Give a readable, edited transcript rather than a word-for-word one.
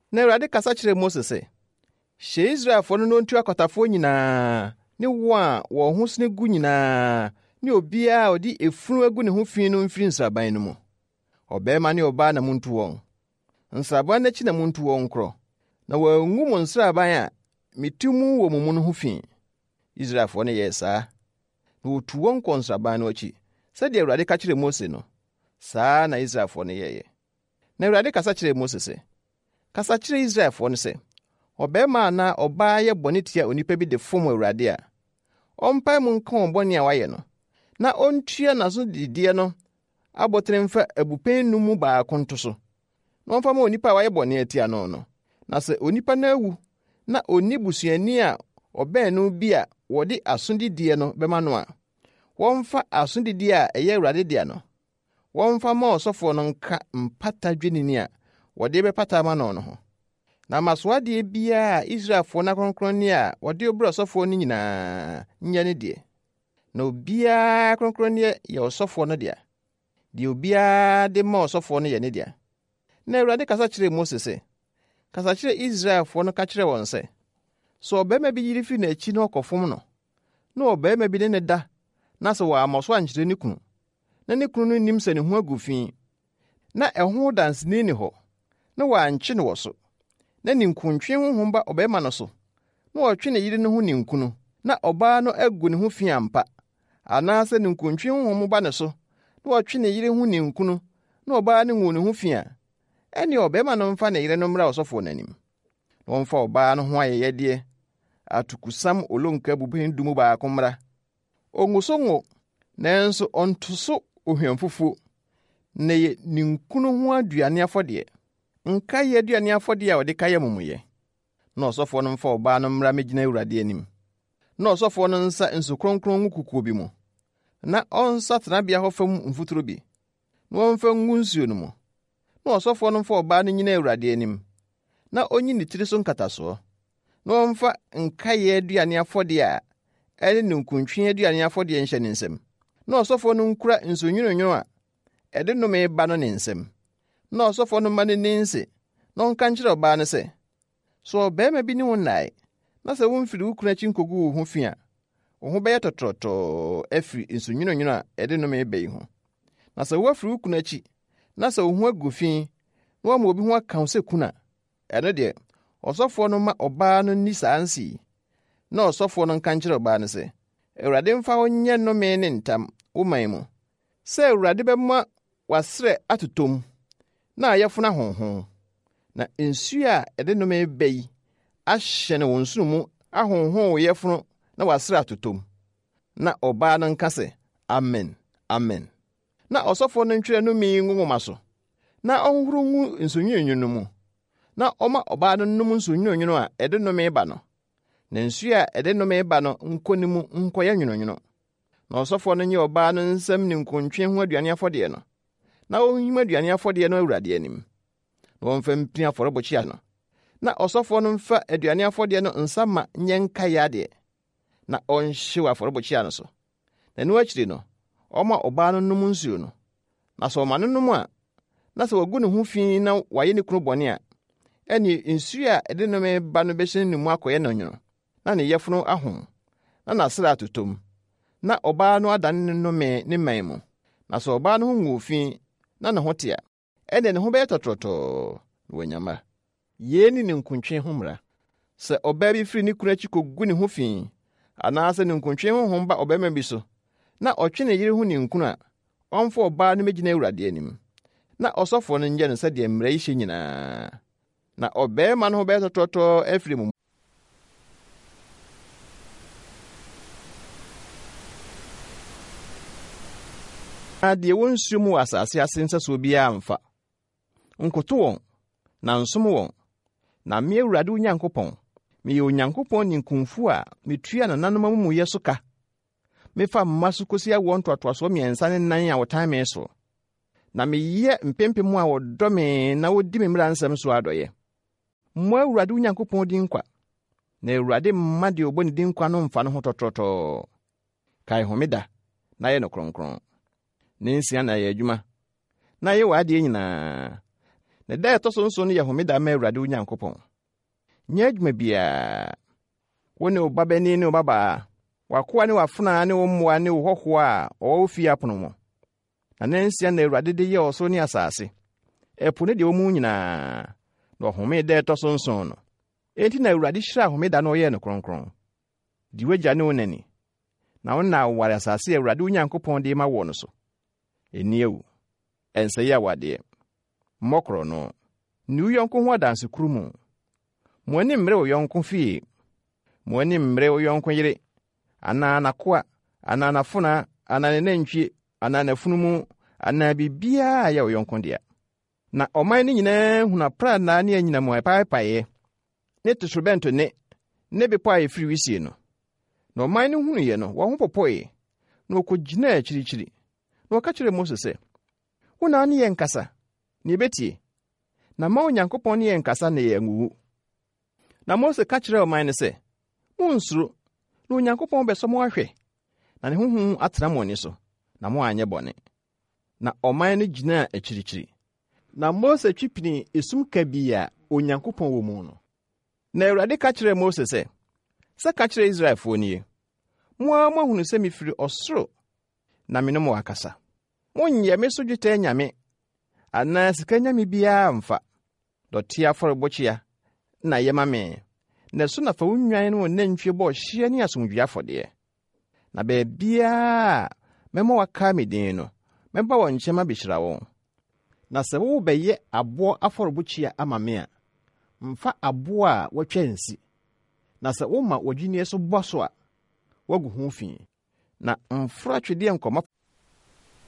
Na Awurade kasa kyerɛ Mose sɛ, hyɛ Israelfo no ntu akwatafoɔ nyinaa, ne wɔn a wɔn ho sene gu nyinaa, ne obiara a ɔde efunu agu ne ho fi no mfiri nsraban no mu. Ɔbarima ne ɔbaa na muntu wɔn. Nsraban n'akyi na muntu wɔn nkorɔ, na wɔangu mo nsraban a metu mu wɔ mo mu no ho fi. Israelfo no yɛɛ saa, na wotu wɔn kɔ nsraban no akyi, sɛdeɛ Awurade ka kyerɛ Mose no. Saa na Israelfo no yɛɛ. Na Awurade kasa kyerɛ Mose sɛ, kasa kyerɛ Israelfo no sɛ, ɔbarima anaa ɔbaa yɛ bɔne tia onipa bi de fom Awurade a, ɔmpae mu nka wɔn bɔne a wayɛ no, na ɔntua n'aso didiɛ no abɔtene mfa abupɛn no mu baako nto so, na ɔmfa ma onipa a wayɛ bɔne atia no no. Na sɛ onipa no awu, na onni busuani a ɔbɛn no bi a wɔde asodidiɛ no bɛma no a, wɔmfa asodidiɛ a ɛyɛ Awurade dea no, wɔmfa ma ɔsɔfoɔ no nka mpata dwennini a wɔde bɛpata ama no ho. Na masoadeɛ biara a Israelfoɔ no akronkronne a wɔde brɛ ɔsɔfoɔ no nyinaa nyɛ ne deɛ. Na obiara akronkronneɛ yɛ ɔsɔfoɔ no dea. Deɛ obiara de ma ɔsɔfoɔ no yɛ ne dea. Na Awurade kasa kyerɛ Mose sɛ, kasa kyerɛ Israelfoɔ no ka kyerɛ wɔn sɛ, sɛ ɔbarima bi yiri firi n'akyi na ɔkɔfom no, na ɔbarima bi ne ne da, na sɛ wɔamma so ankyerɛ ne kunu, na ne kunu no nim sɛ ne ho agu fi, na ɛho danseni ni hɔ, na wɔankye no wɔ so, na ninkuntwe honhom ba ɔbarima no so, na ɔtwe ne yere no ho ninkunu, na ɔbaa no agu ne ho fi ampa, anaasɛ ninkuntwe honhom ba ne so, na ɔtwe ne yere ho ninkunu, na ɔbaa no ngu ne ho fi a, ɛne ɔbarima no mfa ne yere no mmra ɔsɔfoɔ n'anim, na wɔmfa ɔbaa no ho ayɛyɛdeɛ, atokusam olonka bubɛn du mu baako mmra. Ongu so ngo, nanso ɔnto so ohwɛm fufuo, na yɛ ninkunu ho aduane afɔdeɛ. Nka yɛ aduane afɔdeɛ a wɔde ka yɛ mumuyɛ. Na ɔsɔfoɔ no mfa ɔbaa no mmra megyina Awurade anim. Na ɔsɔfoɔ no nsa nsu kronkron ngu kukuo bi mu, na ɔnsa tenabea hɔ fam mfuturo bi, na wɔmfa ngu nsuo no mu. Na ɔsɔfoɔ no mfa ɔbaa no nyina Awurade anim, na onyi ne tiri so nkatasoɔ, na wɔmfa nkayɛ aduane afɔdeɛ a ɛne ninkuntwe aduane afɔdeɛ nhyɛ ne nsam. Na ɔsɔfoɔ no nkura nsonwinonwono a ɛde nnome ba no ne nsam. Na ɔsɔfoɔ no ma no ni nse, na ɔnka nkyerɛ ɔbaa no sɛ, sɛ ɔbarima bi ne wo nnae, na sɛ womfiri wo kunu akyi nkɔgu wo ho fi a, wo ho bɛyɛ tɔtrɔtɔɔ afiri nsonwinonwono a ɛde nnome ba yi ho. Na sɛ woafiri wo kunu akyi, na sɛ wo ho agu fi, na wɔma obi ho aka wo sɛ kunu a, ɛno deɛ, ɔsɔfoɔ no ma ɔbaa no nni saa nsi. Na ɔsɔfoɔ no nka nkyerɛ ɔbaa no sɛ, Awurade mfa wo nyɛ nnome ne ntam wo man mu, sɛ Awurade bɛma waserɛ atotɔ mu, na ayɛfona honhom, na nsuo a ɛde nnome ba yi ahyɛ ne wo nsono mu ahonhon wo yɛfono na waserɛ atotɔ mu. Na ɔbaa no nka sɛ, Amen, Amen. Na ɔsɔfoɔ no ntwerɛ nnome ngu nwoma so, na ɔhohoro ngu nsonwinonwono no mu, na ɔma ɔbaa no nnom nsonwinonwono a ɛde nnome ba no, na nsuo a ɛde nnome ba no nkɔ ne mu nkɔyɛ nwononwono. Na ɔsɔfoɔ no nye ɔbaa no nsɛm ne nkontwe ho aduane afɔdeɛ no, na ɔnhim aduane afɔdeɛ no Awurade anim, na wɔmfa mpini afɔrebɔkyia no. Na ɔsɔfoɔ no mfa aduane afɔdeɛ no nsa ma nyɛ nkaeɛ adeɛ, na ɔnhyew afɔrebɔkyia no so. Na ɛno akyiri no, ɔma ɔbaa no nom nsuo no. Na sɛ ɔma no nom a, na sɛ wagu ne ho fi na wayɛ ne kunu bɔne a, ɛne nsuo a ɛde nnome ba no bɛhyɛ ne mu akɔyɛ no nwono, na ne yɛfono ahom, na n'aserɛ atotɔ mu, na ɔbaa no adane ne nnome ne man mu. Na sɛ ɔbaa no ho ngu fi na ne ho te a, ɛne ne ho bɛyɛ tɔtrɔtɔɔ na wanyama. Yei ne ninkuntwe ho mmara. Sɛ ɔbaa bi firi ne kunu akyi kɔgu ne ho fi, anaasɛ ninkuntwe honhom ba ɔbarima bi so, na ɔtwe ne yere ho ninkunu a, ɔmfa ɔbaa no megyina Awurade anim, na ɔsɔfoɔ no nyɛ no sɛdeɛ mmara yi hyɛ nyinaa. Na ɔbarima no ho bɛyɛ tɔtrɔtɔɔ afiri mu. Na deɛ wɔnsuro mu wɔ asase ase nsɛsoɔ biara mfa. Nkoto wɔn, na nsom wɔn. Na me Awurade wo Nyankopɔn, meyɛ Onyankopɔn ninkunfu a metua nananom amumuyɛ so ka. Mefa mma so kosi awɔ ntoatoasoɔ mmiɛnsa ne nan a wɔtan me so. Na meyɛ mpempem a wɔdɔ me na wodi me mmara nsɛm so adɔyɛ. Mmɔ Awurade wo Nyankopɔn din kwa, na Awurade mma deɛ ɔbɔ ne din kwa no mfa no ho tɔtrɔtɔɔ. Kae homeda, na yɛ no kronkron. Ne nsia na yɛ adwuma, na yɛ w'adeɛ nyinaa. Na da ɛtɔ so nso no yɛ homeda ma Awurade Onyankopɔn. Nyɛ adwuma biara. Wo ne wo babani ne wo babaa, wakoa ne wafena ne wo mmoa ne wo hɔhoɔ a ɔwɔ fie apono mu. Na nansia na Awurade de yɛ ɔsoro ne asase. Ɛpo ne deɛ wɔ mu nyinaa. Na ɔhome da ɛtɔ so nson no. Enti na Awurade hyira homeda no ɔyɛ no kronkron. Di wagya ne wo nani. Na wo na woware asase a Awurade Onyankopɔn de ma wɔ no so. Ɛni ewu. Ɛnsɛe awadeɛ. Mmɔkorɔ no. Ni wo yɔnko ho adansekuru mu. Mo ani mmere wo yɔnko fie. Mo ani mmere wo yɔnko yere. Anaa nakoa, anaa nafona, anaa ne nantwie, anaa nafunumu, anaa biribiara a yɛ wo yɔnko dea. Na ɔman no nyinaa hunu aprannaa ne anyinam ɛpaapaeɛ. Ne totorobɛnto ne bepɔ a ɛfiri wisie no. Na ɔman no hunuiɛ no, wɔn ho popoe. Na wɔkɔgyinaa akyirikyiri. Na wɔka kyerɛɛ Mose sɛ, wo na ne yɛn nkasa, na yɛbɛtie. Na ma Onyankopɔn ne yɛn nkasa na yɛanwuwu. Na Mose ka kyerɛɛ ɔman no sɛ, monsuro, na Onyankopɔn bɛsɔ mo ahwɛ. Na ne honhom atena mo ani so, na mo anyɛ bɔne. Na ɔman no gyinaa akyirikyiri. Na Mose twipini esum kabii a Onyankopɔn wɔ mu no. Na Awurade ka kyerɛɛ Mose sɛ ka kyerɛ Israelfoɔ nie. Mo ara moahunu sɛ mifiri ɔsoro, na me ne mo akasa. Monyɛ me so dwetɛ nyame, anaa sika nyame biara mfa. Dɔte afɔrebɔkyea na yɛma me. Na so na fa wo nnwan ne wo nantwie bɔ ɔhyeɛ ne asomdwoe afɔdeɛ. Na baabiara mɛma waka me din no, mɛba wɔ nkyɛn abɛhyira wɔn. Na sɛ wo bɛyɛ aboɔ afɔrebɔkyea ama me a, mfa aboɔ a wɔtwa nsi. Na sɛ woma wɔdwinnie so bɔ so a, wagu ho fi. Na mfra twedeɛ nkɔma